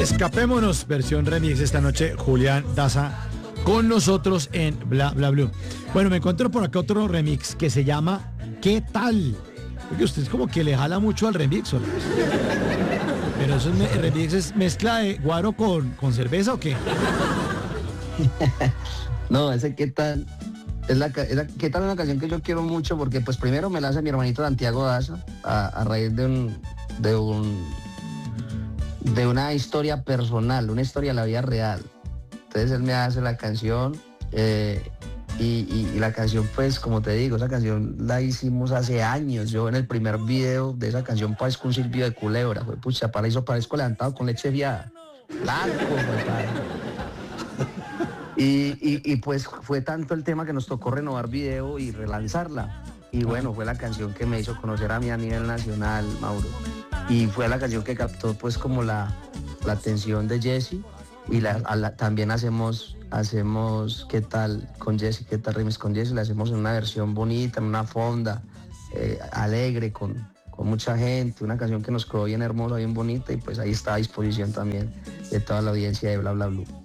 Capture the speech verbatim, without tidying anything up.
Escapémonos, versión remix esta noche, Julián Daza con nosotros en Bla Bla Blue. Bueno, me encuentro por acá otro remix que se llama ¿Qué tal? Porque usted es como que le jala mucho al remix, ¿o no? Pero eso es, me- remix es mezcla de guaro con, con cerveza, ¿o qué? No, ese qué tal, es la, ca- es la- qué tal es una canción que yo quiero mucho porque pues primero me la hace mi hermanito Santiago Daza a, a raíz de un, de un, de una historia personal, una historia de la vida real. Entonces él me hace la canción eh, y, y- y la canción pues como te digo, esa canción la hicimos hace años. Yo en el primer video de esa canción parezco un silbido de culebra, fue pucha, para eso parezco levantado con leche fiada. Blanco, compadre. Y, y- y, pues fue tanto el tema que nos tocó renovar video y relanzarla. Y bueno, fue la canción que me hizo conocer a mí a nivel nacional, Mauro. Y fue la canción que captó pues como la, la atención de Jesse. Y la, a la- también hacemos, hacemos ¿qué tal con Jesse? ¿Qué tal remix con Jesse? La hacemos en una versión bonita, en una fonda, eh, alegre, con, con mucha gente. Una canción que nos quedó bien hermosa, bien bonita. Y pues ahí está a disposición también de toda la audiencia de Bla Bla Blue.